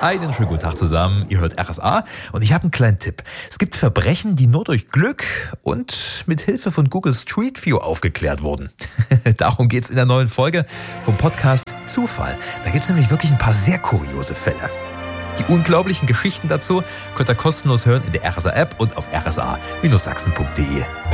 Einen schönen guten Tag zusammen. Ihr hört RSA und ich habe einen kleinen Tipp. Es gibt Verbrechen, die nur durch Glück und mit Hilfe von Google Street View aufgeklärt wurden. Darum geht's in der neuen Folge vom Podcast Zufall. Da gibt's nämlich wirklich ein paar sehr kuriose Fälle. Die unglaublichen Geschichten dazu könnt ihr kostenlos hören in der RSA-App und auf rsa-sachsen.de.